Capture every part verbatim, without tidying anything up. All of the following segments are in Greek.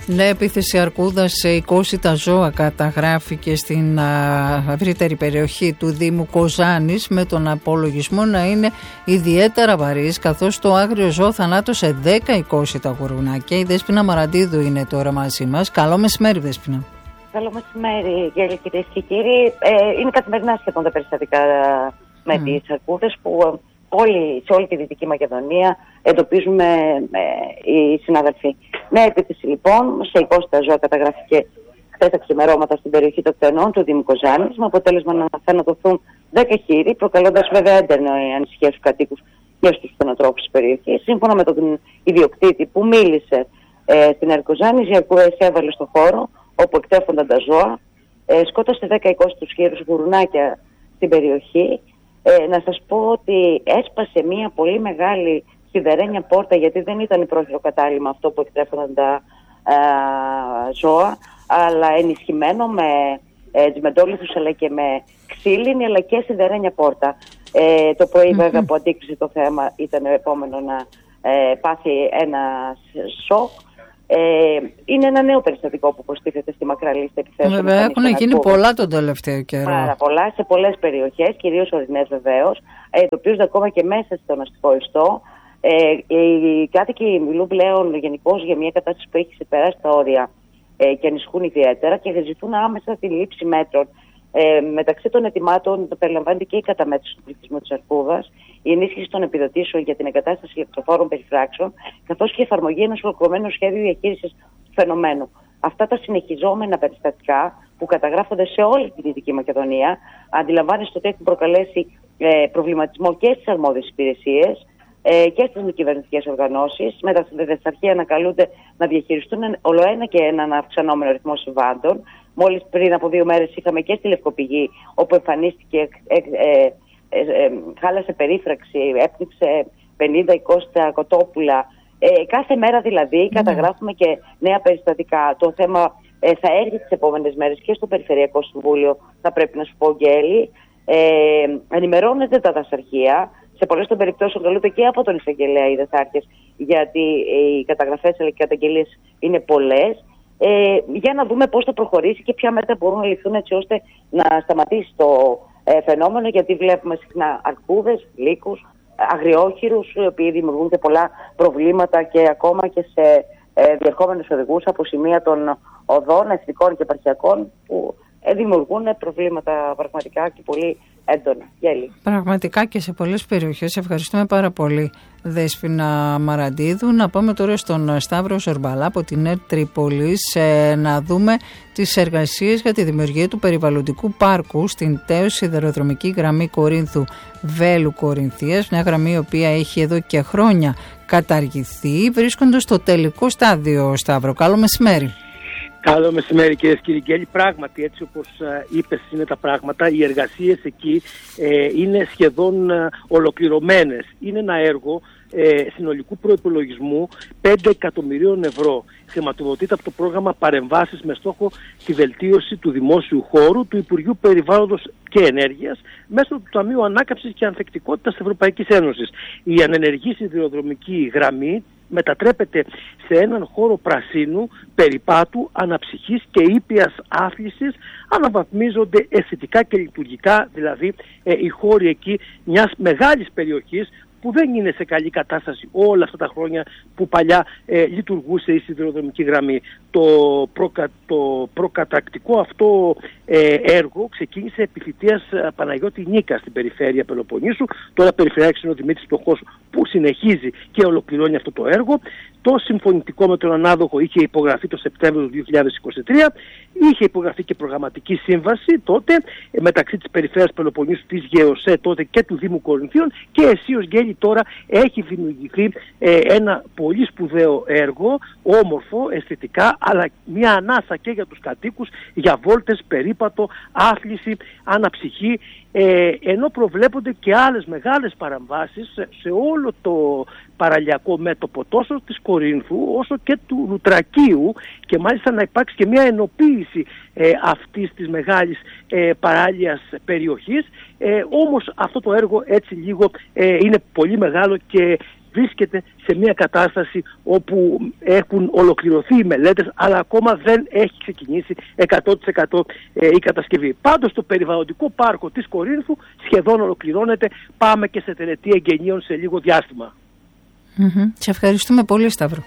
Ναι, επίθεση αρκούδας σε είκοσι τα ζώα καταγράφηκε στην ευρύτερη περιοχή του Δήμου Κοζάνης, με τον απολογισμό να είναι ιδιαίτερα βαρύς, καθώς το άγριο ζώο θανάτωσε δέκα είκοσι τα γουρουνάκια. Η Δέσποινα Μαραντίδου είναι τώρα μαζί μας. Καλό μεσημέρι, Δέσποινα. Καλό μεσημέρι, κυρίες και κύριοι. Ε, είναι καθημερινά σχεδόν τα περιστατικά με mm. τις αρκούδες που όλοι, σε όλη τη Δυτική Μακεδονία εντοπίζουμε ε, οι συναδελφοί. Νέα επίθεση λοιπόν σε είκοσι τα ζώα καταγράφηκε χθες τα ξημερώματα στην περιοχή των Κτενών του Δήμου Κοζάνης, με αποτέλεσμα να θανατωθούν δέκα χείρι, προκαλώντας βέβαια έντονη ανησυχία στους κατοίκους και στους κτηνοτρόφους της περιοχής. Σύμφωνα με τον ιδιοκτήτη που μίλησε ε, στην Ερκοζάνη, οι αρκούδες έβαλε στο χώρο όπου εκτέφονταν τα ζώα, ε, σκότωσε δέκα είκοσι τους χείρους γουρουνάκια στην περιοχή. Ε, να σας πω ότι έσπασε μια πολύ μεγάλη σιδερένια πόρτα, γιατί δεν ήταν η πρόχειρο κατάλημα αυτό που εκτρέφονταν τα ε, ζώα, αλλά ενισχυμένο με ε, τζιμεντόλιθους αλλά και με ξύλινη αλλά και σιδερένια πόρτα. Ε, το πρωί mm-hmm. βέβαια που αντίκρισε το θέμα ήταν επόμενο να ε, πάθει ένα σοκ. Ε, είναι ένα νέο περιστατικό που προστίθεται στη μακρά λίστα επιθέσεων. Βέβαια, έχουν γίνει πολλά τον τελευταίο καιρό. Πάρα πολλά, σε πολλές περιοχές, κυρίως ορεινές βεβαίως, εντοπίζονται ακόμα και μέσα στον αστικό ιστό. Ε, οι κάτοικοι μιλούν πλέον γενικώς για μια κατάσταση που έχει ξεπεράσει τα όρια ε, και ανησυχούν ιδιαίτερα και ζητούν άμεσα τη λήψη μέτρων. Ε, μεταξύ των ετοιμάτων περιλαμβάνεται και η καταμέτρηση του πληθυσμού της αρκούδας, η ενίσχυση των επιδοτήσεων για την εγκατάσταση ηλεκτροφόρων περιφράξεων, καθώς και η εφαρμογή ενός ολοκληρωμένου σχέδιου διαχείρισης του φαινομένου. Αυτά τα συνεχιζόμενα περιστατικά που καταγράφονται σε όλη τη Δυτική Μακεδονία, αντιλαμβάνεστε ότι έχουν προκαλέσει ε, προβληματισμό και στις αρμόδιες υπηρεσίες ε, και στις μη κυβερνητικές οργανώσεις. Με τα συνδεδευταρχεία ανακαλούνται να διαχειριστούν ολοένα και έναν αυξανόμενο ρυθμό συμβάντων. Μόλις πριν από δύο μέρες είχαμε και στη Λευκοπηγή, όπου εμφανίστηκε, ε, ε, ε, ε, χάλασε περίφραξη, έπνιξε πενήντα είκοσι κοτόπουλα. Ε, κάθε μέρα δηλαδή καταγράφουμε και νέα περιστατικά. Το θέμα ε, θα έρθει τις επόμενες μέρες και στο Περιφερειακό Συμβούλιο, θα πρέπει να σου πω, Γκέλη. Ε, ενημερώνεται τα δασαρχεία. Σε πολλές των περιπτώσεων καλούνται και από τον εισαγγελέα οι δασάρχες, γιατί οι καταγραφές αλλά και οι καταγγελίες είναι πολλές. Ε, για να δούμε πώς θα προχωρήσει και ποια μέτρα μπορούν να ληφθούν έτσι ώστε να σταματήσει το ε, φαινόμενο, γιατί βλέπουμε συχνά αρκούδες, λύκους, αγριόχειρους, οι οποίοι δημιουργούν και πολλά προβλήματα και ακόμα και σε ε, διερχόμενους οδηγούς από σημεία των οδών, εθνικών και επαρχιακών, που ε, δημιουργούν προβλήματα πραγματικά και πολύ έντονα. Γέλη. Πραγματικά και σε πολλές περιοχές. Ευχαριστούμε πάρα πολύ, Δέσποινα Μαραντίδου. Να πάμε τώρα στον Σταύρο Ζορμπαλά από την ΕΡΤ Τρίπολης, ε, να δούμε τις εργασίες για τη δημιουργία του περιβαλλοντικού πάρκου στην τέως σιδηροδρομική γραμμή Κορίνθου Βέλου Κορινθίας, μια γραμμή η οποία έχει εδώ και χρόνια καταργηθεί, βρίσκοντας στο τελικό στάδιο. Σταύρο, καλό μεσημέρι. Καλό μεσημέρι, κυρίες και κύριοι Γκέλη. Πράγματι, έτσι όπως είπες είναι τα πράγματα, οι εργασίες εκεί ε, είναι σχεδόν ε, ολοκληρωμένες. Είναι ένα έργο ε, συνολικού προϋπολογισμού πέντε εκατομμυρίων ευρώ. Χρηματοδοτείται από το πρόγραμμα Παρεμβάσεις με στόχο τη βελτίωση του δημόσιου χώρου του Υπουργείου Περιβάλλοντος και Ενέργειας μέσω του Ταμείου Ανάκαμψης και Ανθεκτικότητας της Ευρωπαϊκής Ένωσης. Η ανενεργή σιδηροδρομική γραμμή μετατρέπεται σε έναν χώρο πρασίνου, περιπάτου, αναψυχής και ήπιας άθλησης. Αναβαθμίζονται αισθητικά και λειτουργικά, δηλαδή ε, οι χώροι εκεί μιας μεγάλης περιοχής που δεν είναι σε καλή κατάσταση όλα αυτά τα χρόνια που παλιά ε, λειτουργούσε η σιδηροδρομική γραμμή. Το, προκα, το προκατακτικό αυτό ε, έργο ξεκίνησε επί θητείας Παναγιώτη Νίκα στην περιφέρεια Πελοποννήσου. Τώρα περιφερειάρχης είναι ο Δημήτρης Πτωχός, που συνεχίζει και ολοκληρώνει αυτό το έργο. Το συμφωνητικό με τον ανάδοχο είχε υπογραφεί το Σεπτέμβριο του δύο χιλιάδες είκοσι τρία. Είχε υπογραφεί και προγραμματική σύμβαση τότε ε, μεταξύ της περιφέρειας Πελοποννήσου, της ΓΕΟΣΕ τότε και του Δήμου Κορινθίων, και αισίως Γκέλη τώρα έχει δημιουργηθεί ε, ένα πολύ σπουδαίο έργο, όμορφο, αισθητικά, αλλά μια ανάσα και για τους κατοίκους, για βόλτες, περίπατο, άθληση, αναψυχή, ε, ενώ προβλέπονται και άλλες μεγάλες παραμβάσεις σε, σε όλο το παραλιακό μέτωπο, τόσο της Κορίνθου όσο και του Λουτρακίου, και μάλιστα να υπάρξει και μια ενοποίηση ε, αυτής της μεγάλης ε, παράλιας περιοχής. Ε, όμως αυτό το έργο έτσι λίγο ε, είναι πολύ μεγάλο και βρίσκεται σε μια κατάσταση όπου έχουν ολοκληρωθεί οι μελέτες, αλλά ακόμα δεν έχει ξεκινήσει εκατό τοις εκατό η κατασκευή. Πάντως το περιβαλλοντικό πάρκο της Κορίνθου σχεδόν ολοκληρώνεται. Πάμε και σε τελετή εγγενείων σε λίγο διάστημα. Mm-hmm. Σε ευχαριστούμε πολύ, Σταύρο.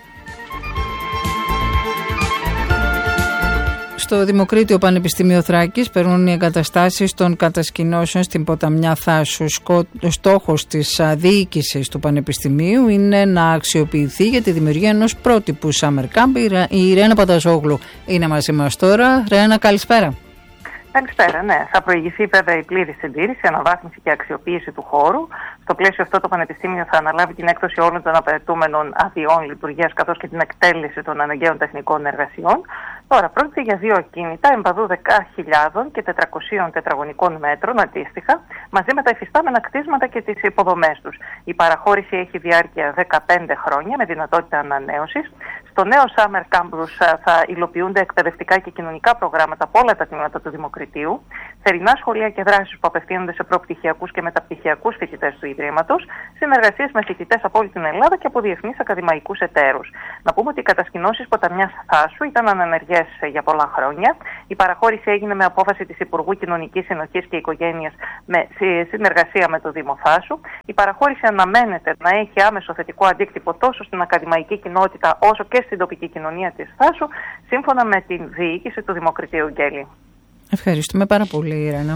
Στο Δημοκρίτιο Πανεπιστήμιο Θράκης περνούν οι εγκαταστάσεις των κατασκηνώσεων στην ποταμιά Θάσου. Ο στόχος της διοίκησης του Πανεπιστημίου είναι να αξιοποιηθεί για τη δημιουργία ενός πρότυπου Summer Camp. Η Ρένα Πανταζόγλου είναι μαζί μας τώρα. Ρένα, καλησπέρα. Καλησπέρα, ναι. Θα προηγηθεί βέβαια η πλήρη συντήρηση, αναβάθμιση και αξιοποίηση του χώρου. Στο πλαίσιο αυτό, το Πανεπιστήμιο θα αναλάβει την έκδοση όλων των απαιτούμενων αδειών λειτουργίας καθώς και την εκτέλεση των αναγκαίων τεχνικών εργασιών. Τώρα, πρόκειται για δύο ακίνητα εμπαδού δέκα χιλιάδες και τετρακόσια τετραγωνικών μέτρων αντίστοιχα, μαζί με τα υφιστάμενα κτίσματα και τις υποδομές τους. Η παραχώρηση έχει διάρκεια δεκαπέντε χρόνια με δυνατότητα ανανέωσης. Στο νέο Summer Campus θα υλοποιούνται εκπαιδευτικά και κοινωνικά προγράμματα από όλα τα τμήματα του Δημοκριτείου, θερινά σχολεία και δράσεις που απευθύνονται σε προπτυχιακούς και μεταπτυχιακούς φοιτητές του Ιδρύματος, συνεργασίες με φοιτητές από όλη την Ελλάδα και από διεθνείς ακαδημαϊκούς εταίρους. Να πούμε ότι οι κατασκηνώσεις ποταμιάς Θάσου ήταν ανενεργές για πολλά χρόνια. Η παραχώρηση έγινε με απόφαση της Υπουργού Κοινωνικής Συνοχής και Οικογένειας με συνεργασία με το Δήμο Θάσου. Η παραχώρηση αναμένεται να έχει άμεσο θετικό αντίκτυπο τόσο στην ακαδημαϊκή κοινότητα όσο και στην τοπική κοινωνία της Θάσου, σύμφωνα με την διοίκηση του Δημοκριτείου Γκέλη. Ευχαριστούμε πάρα πολύ, Ιρένα.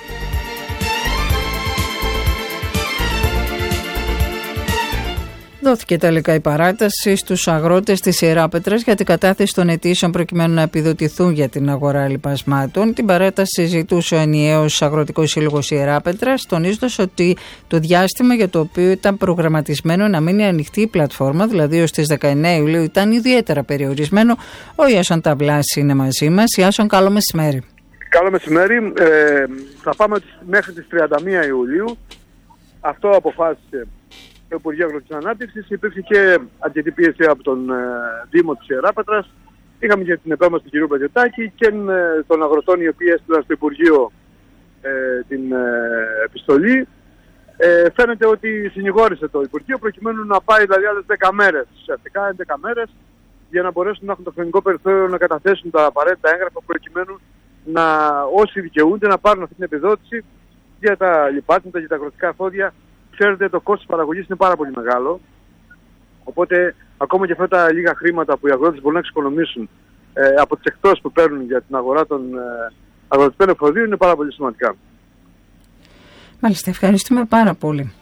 Δόθηκε τελικά η παράταση στους αγρότες της Ιεράπετρας για την κατάθεση των αιτήσεων προκειμένου να επιδοτηθούν για την αγορά λιπασμάτων. Την παράταση ζητούσε ο ενιαίος Αγροτικός Σύλλογος Ιεράπετρας, τονίζοντας ότι το διάστημα για το οποίο ήταν προγραμματισμένο να μείνει ανοιχτή η πλατφόρμα, δηλαδή ως τις δεκαεννέα Ιουλίου, ήταν ιδιαίτερα περιορισμένο. Ο Ιάσον Ταβλάς είναι μαζί μας. Ιάσον, καλό μεσημέρι. Καλό μεσημέρι. Ε, θα πάμε μέχρι τις τριάντα μία Ιουλίου. Αυτό αποφάσισε το Υπουργείο Αγροτικής Ανάπτυξης. Υπήρξε και αρκετή πίεση από τον ε, Δήμο της Ιεράπετρας. Είχαμε και την επέμβαση του κ. Πετζετάκη και ε, των αγροτών, οι οποίοι έστειλαν στο Υπουργείο ε, την ε, επιστολή. Ε, φαίνεται ότι συνηγόρησε το Υπουργείο προκειμένου να πάει δηλαδή άλλες δέκα μέρες, ουσιαστικά έντεκα μέρες, για να μπορέσουν να έχουν το χρονικό περιθώριο να καταθέσουν τα απαραίτητα έγγραφα προκειμένου να όσοι δικαιούνται να πάρουν αυτή την επιδότηση για τα λιπάσματα, για τα αγροτικά εφόδια. Ξέρετε, το κόστος παραγωγής είναι πάρα πολύ μεγάλο. Οπότε, ακόμα και αυτά τα λίγα χρήματα που οι αγρότες μπορούν να εξοικονομήσουν ε, από τις εκτόσεις που παίρνουν για την αγορά των ε, αγροτικών εφοδίων είναι πάρα πολύ σημαντικά. Μάλιστα, ευχαριστούμε πάρα πολύ.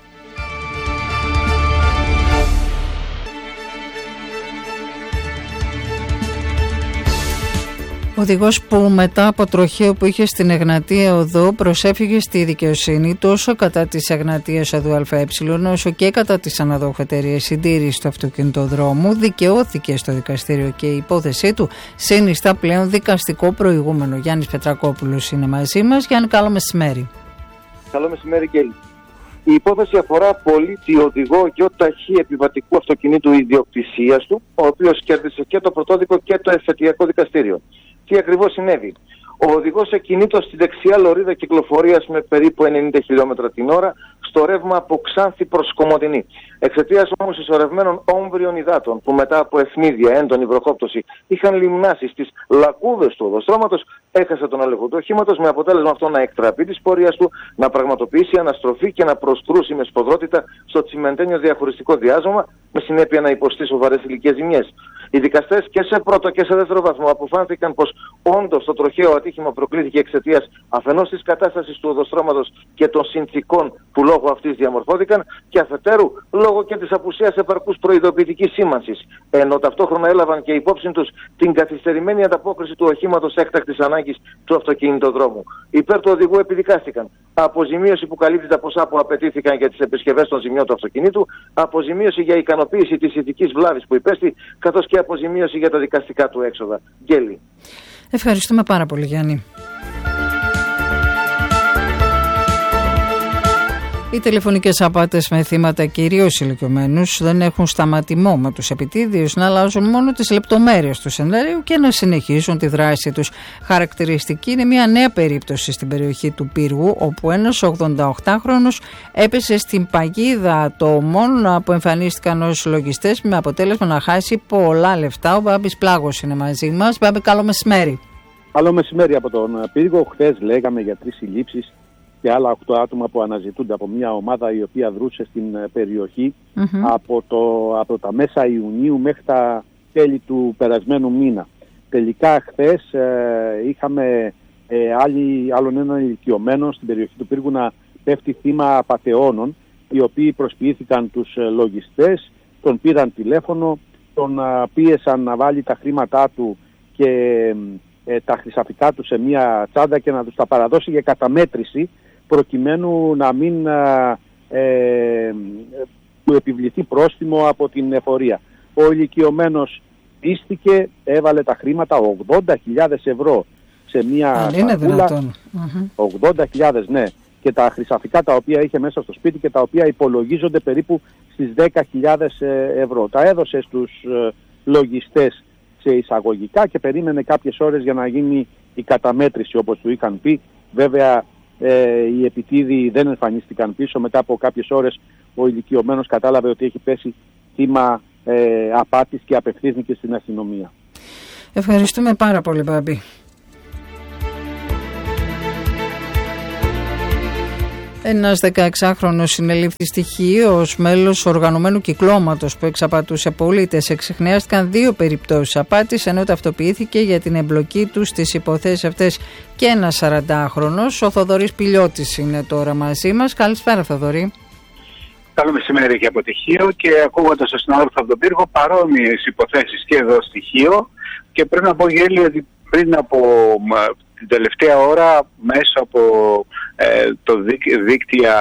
Ο οδηγός που μετά από τροχαίο που είχε στην Εγνατία Οδό προσέφυγε στη δικαιοσύνη τόσο κατά της Εγνατίας Οδού ΑΕ όσο και κατά της αναδόχου εταιρείας συντήρησης του αυτοκινητοδρόμου, δικαιώθηκε στο δικαστήριο και η υπόθεσή του συνιστά πλέον δικαστικό προηγούμενο. Γιάννης Πετρακόπουλος είναι μαζί μας. Γιάννη, καλό μεσημέρι. Καλό μεσημέρι, Γκέλη. Η υπόθεση αφορά πολίτη οδηγό γιοταχή επιβατικού αυτοκινήτου ιδιοκτησίας του, ο οποίος κέρδισε και το πρωτόδικο και το εφετειακό δικαστήριο. Τι ακριβώς συνέβη? Ο οδηγός εκκινήτως στη δεξιά λωρίδα κυκλοφορίας με περίπου ενενήντα χιλιόμετρα την ώρα στο ρεύμα από Ξάνθη προς Κομοτηνή. Εξαιτίας όμως ισορρευμένων όμβριων υδάτων που μετά από ευνίδια έντονη βροχόπτωση είχαν λιμνάσει στις λακκούδες του οδοστρώματος, έχασε τον έλεγχο του οχήματος, με αποτέλεσμα αυτό να εκτραπεί της πορείας του, να πραγματοποιήσει αναστροφή και να προσκρούσει με σφοδρότητα στο τσιμεντένιο διαχωριστικό διάζωμα, με συνέπεια να υποστεί σοβαρές υλικές ζημιές. Οι δικαστές και σε πρώτο και σε δεύτερο βαθμό αποφάνθηκαν πως όντως το τροχαίο ατύχημα προκλήθηκε εξαιτίας αφενός της κατάστασης του οδοστρώματος και των συνθηκών που λόγω αυτής διαμορφώθηκαν, και αφετέρου λόγω και της απουσίας επαρκούς προειδοποιητικής σήμανσης, ενώ ταυτόχρονα έλαβαν και υπόψη τους την καθυστερημένη ανταπόκριση του οχήματος έκτακτης ανάγκης του αυτοκινητοδρόμου. Υπέρ του οδηγού επιδικάστηκαν αποζημίωση που καλύπτει τα ποσά που απαιτήθηκαν για τις επισκευές των ζημιών του αυτοκινήτου, αποζημίωση για ικανοποίηση της ηθικής βλάβης που υπέστη, καθώς και αποζημίωση για τα δικαστικά του έξοδα. Γκέλη. Ευχαριστούμε πάρα πολύ, Γιάννη. Οι τηλεφωνικές απάτες με θύματα κυρίως ηλικιωμένους δεν έχουν σταματημό, με τους επιτίδιους να αλλάζουν μόνο τις λεπτομέρειες του σενάριου και να συνεχίσουν τη δράση τους. Χαρακτηριστική είναι μια νέα περίπτωση στην περιοχή του Πύργου, όπου ένας ογδονταοκτάχρονος έπεσε στην παγίδα ατόμων που εμφανίστηκαν ως λογιστές, με αποτέλεσμα να χάσει πολλά λεφτά. Ο Μπάμπης Πλάγος είναι μαζί μας. Μπάμπη, καλό μεσημέρι. Καλό μεσημέρι από τον Πύργο. Χθες λέγαμε για τρεις συλλήψεις και άλλα οκτώ άτομα που αναζητούνται από μια ομάδα η οποία δρούσε στην περιοχή mm-hmm. από, το, από τα μέσα Ιουνίου μέχρι τα τέλη του περασμένου μήνα. Τελικά χθες ε, είχαμε ε, άλλη, άλλον έναν ηλικιωμένο στην περιοχή του Πύργου να πέφτει θύμα απατεώνων, οι οποίοι προσποιήθηκαν τους ε, λογιστές, τον πήραν τηλέφωνο, τον ε, πίεσαν να βάλει τα χρήματά του και ε, τα χρυσαφικά του σε μια τσάντα και να τους τα παραδώσει για καταμέτρηση, προκειμένου να μην ε, του επιβληθεί πρόστιμο από την εφορία. Ο ηλικιωμένος πίστηκε, έβαλε τα χρήματα, ογδόντα χιλιάδες ευρώ σε μια σακούλα, ογδόντα χιλιάδες, ναι, και τα χρυσαφικά τα οποία είχε μέσα στο σπίτι και τα οποία υπολογίζονται περίπου στις δέκα χιλιάδες ευρώ. Τα έδωσε στους λογιστές σε εισαγωγικά και περίμενε κάποιες ώρες για να γίνει η καταμέτρηση, όπως του είχαν πει. Βέβαια, Ε, οι επιτίδιοι δεν εμφανίστηκαν πίσω. Μετά από κάποιες ώρες ο ηλικιωμένος κατάλαβε ότι έχει πέσει θύμα ε, απάτης και απευθύνθηκε στην αστυνομία. Ευχαριστούμε πάρα πολύ, Μπάμπη. Ένας δεκαεξάχρονος συνελήφθη στοιχείο ως μέλος οργανωμένου κυκλώματος που εξαπατούσε πολίτες. Εξιχνιάστηκαν δύο περιπτώσεις απάτης, ενώ ταυτοποιήθηκε για την εμπλοκή του στις υποθέσεις αυτές και ένας σαραντάχρονος. Ο Θοδωρής Πηλιώτης είναι τώρα μαζί μας. Καλησπέρα, Θοδωρή. Καλό μεσημέρι και από Τυχείο, και ακούγοντας τον συνάδελφο από τον Πύργο, παρόμοιες υποθέσεις και εδώ στοιχείο. Και πρέπει να πω, Γέλη, ότι πριν από την τελευταία ώρα μέσω από ε, το δίκ, δίκτυα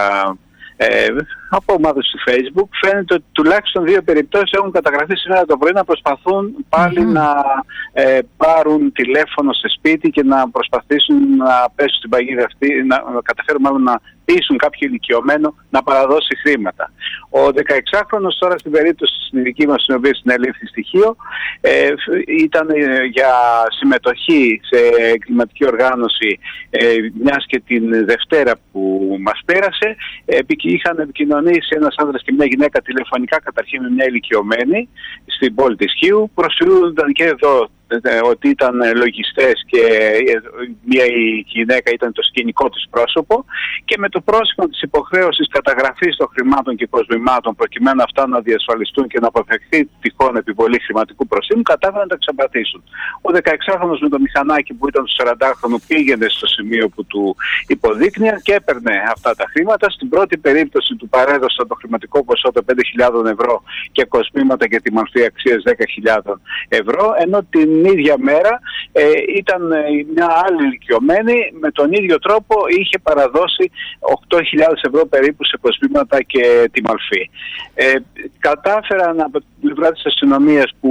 ε, από ομάδες του Facebook φαίνεται ότι τουλάχιστον δύο περιπτώσεις έχουν καταγραφεί σήμερα το πρωί να προσπαθούν πάλι mm-hmm. να ε, πάρουν τηλέφωνο σε σπίτι και να προσπαθήσουν να πέσουν στην παγίδα αυτή, να, να καταφέρουν μάλλον να πείσουν κάποιο ηλικιωμένο να παραδώσει χρήματα. Ο δεκαεξάχρονος τώρα στην περίπτωση στην δική μας, στην οποία συνελήφθη στοιχείο, ε, ήταν ε, για συμμετοχή σε εγκληματική οργάνωση, ε, μιας και την Δευτέρα που μας πέρασε, ε, είχαν επικοινωνήσει ένας άνδρας και μια γυναίκα τηλεφωνικά, καταρχήν με μια ηλικιωμένη στην πόλη της Χίου. Προσφυλούνταν και εδώ ότι ήταν λογιστές και μια η γυναίκα ήταν το σκηνικό της πρόσωπο, και με το πρόσημο της υποχρέωσης καταγραφής των χρημάτων και κοσμημάτων προκειμένου αυτά να διασφαλιστούν και να αποφευχθεί τυχόν επιβολή χρηματικού προστίμου, κατάφεραν να τα εξαπατήσουν. Ο δεκαεξάχρονος με το μηχανάκι που ήταν του σαραντάχρονου πήγαινε στο σημείο που του υποδείκνυαν και έπαιρνε αυτά τα χρήματα. Στην πρώτη περίπτωση του παρέδωσαν το χρηματικό ποσό των πέντε χιλιάδες ευρώ και κοσμήματα και τη μορφή αξίας δέκα χιλιάδες ευρώ, ενώ την την ίδια μέρα ε, ήταν μια άλλη ηλικιωμένη, με τον ίδιο τρόπο είχε παραδώσει οκτώ χιλιάδες ευρώ περίπου σε κοσμήματα και τη μορφή. Ε, κατάφεραν από την πλευρά της αστυνομίας που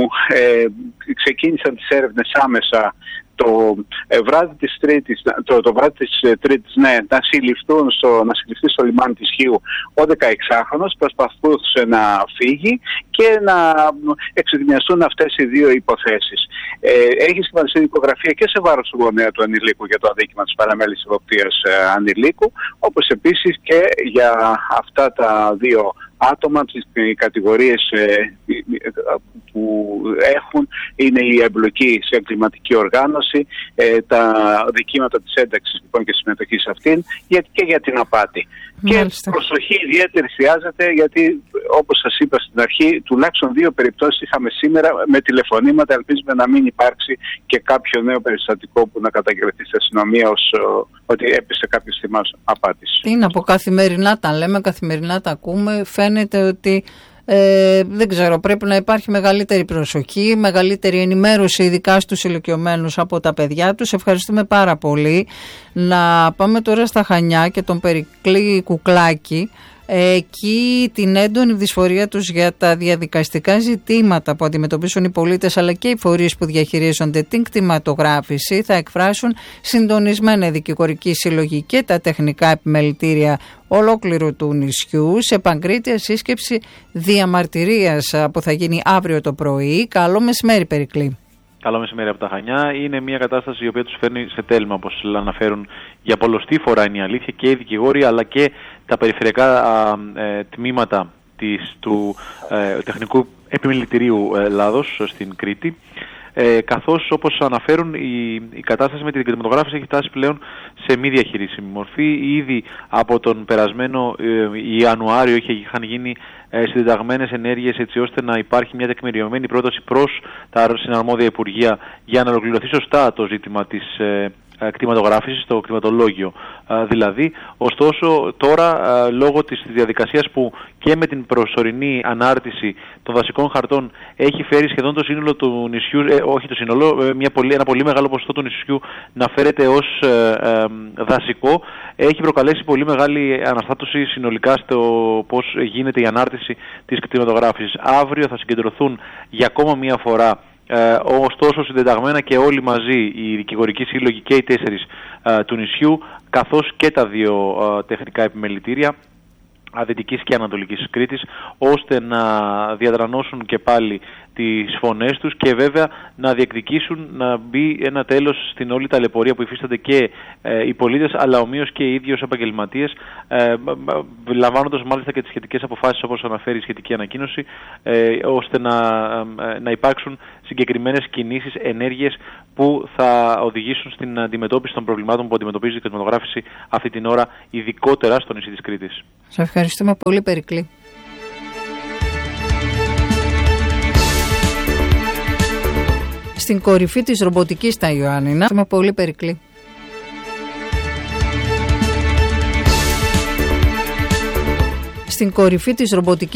ε, ξεκίνησαν τις έρευνες άμεσα το ε, βράδυ της Τρίτης, το, το βράδυ της ε, Τρίτης, ναι, να συλληφθούν στο, να συλληφθεί στο λιμάνι της Χίου ο δεκαεξάχρονος, προσπαθούσε να φύγει και να εξετιμιαστούν αυτές οι δύο υποθέσεις. Ε, έχει σχηματιστεί δικογραφία και σε βάρος του γονέα του ανηλίκου για το αδίκημα της παραμέλησης εποπτείας ε, ανηλίκου, όπως επίσης και για αυτά τα δύο άτομα, τις κατηγορίες ε, που έχουν είναι η εμπλοκή σε εγκληματική οργάνωση, ε, τα δικήματα της ένταξης λοιπόν και συμμετοχής σε αυτήν, γιατί και για την απάτη. Μάλιστα. Και προσοχή ιδιαίτερη χρειάζεται, γιατί όπως σας είπα στην αρχή, τουλάχιστον δύο περιπτώσεις είχαμε σήμερα με τηλεφωνήματα. Ελπίζουμε να μην υπάρξει και κάποιο νέο περιστατικό που να καταγγελθεί στην αστυνομία ως ότι έπεσε κάποιος θυμός απάτης. Τι να πω, καθημερινά τα λέμε, καθημερινά τα ακούμε. Φαίνεται ότι Ε, δεν ξέρω, πρέπει να υπάρχει μεγαλύτερη προσοχή, μεγαλύτερη ενημέρωση, ειδικά στους ηλικιωμένους από τα παιδιά τους. Ευχαριστούμε πάρα πολύ. Να πάμε τώρα στα Χανιά και τον Περικλή Κουκλάκη, εκεί την έντονη δυσφορία τους για τα διαδικαστικά ζητήματα που αντιμετωπίσουν οι πολίτες αλλά και οι φορείς που διαχειρίζονται την κτηματογράφηση, θα εκφράσουν συντονισμένα δικηγορική συλλογή και τα τεχνικά επιμελητήρια ολόκληρου του νησιού σε παγκρίτια σύσκεψη διαμαρτυρίας που θα γίνει αύριο το πρωί. Καλό μεσημέρι, Περικλή. Καλό μεσημέρι από τα Χανιά. Είναι μια κατάσταση η οποία τους φέρνει σε τέλμα, όπως αναφέρουν για πολλοστή φορά, είναι η αλήθεια, και οι δικηγόροι αλλά και τα περιφερειακά α, ε, τμήματα της, του ε, Τεχνικού Επιμελητηρίου Ελλάδος στην Κρήτη. Ε, καθώς, όπως αναφέρουν, η, η κατάσταση με την κτηματογράφηση έχει φτάσει πλέον σε μη διαχειρίσιμη μορφή. Ήδη από τον περασμένο ε, Ιανουάριο είχαν γίνει ε, συντεταγμένες ενέργειες έτσι ώστε να υπάρχει μια τεκμηριωμένη πρόταση προς τα συναρμόδια Υπουργεία για να ολοκληρωθεί σωστά το ζήτημα της ε, κτηματογράφησης, το κτηματολόγιο δηλαδή. Ωστόσο τώρα λόγω της διαδικασίας που και με την προσωρινή ανάρτηση των δασικών χαρτών έχει φέρει σχεδόν το σύνολο του νησιού, ε, όχι το σύνολο, μια πολύ, ένα πολύ μεγάλο ποσοστό του νησιού να φέρεται ως ε, ε, δασικό, έχει προκαλέσει πολύ μεγάλη αναστάτωση συνολικά στο πώς γίνεται η ανάρτηση της κτηματογράφησης. Αύριο θα συγκεντρωθούν για ακόμα μία φορά, Ε, ωστόσο συντεταγμένα και όλοι μαζί, οι δικηγορικοί σύλλογοι και οι τέσσερις ε, του νησιού, καθώς και τα δύο ε, τεχνικά επιμελητήρια Δυτικής και Ανατολικής Κρήτης, ώστε να διαδρανώσουν και πάλι τις φωνές τους και βέβαια να διεκδικήσουν να μπει ένα τέλος στην όλη ταλαιπωρία που υφίστανται και ε, οι πολίτες, αλλά ομοίως και οι ίδιοι ως επαγγελματίες, ε, λαμβάνοντας μάλιστα και τις σχετικές αποφάσεις όπως αναφέρει η σχετική ανακοίνωση, ε, ώστε να, ε, να υπάρξουν συγκεκριμένες κινήσεις, ενέργειες που θα οδηγήσουν στην αντιμετώπιση των προβλημάτων που αντιμετωπίζει η κτηματογράφηση αυτή την ώρα, ειδικότερα στο νησί της Κρήτης. Σας ευχαριστούμε πολύ, Περικλή. Στην κορυφή της ρομποτικής στα Ιωάννινα, είμαι πολύ, Περικλή. Στην κορυφή της ρομποτικής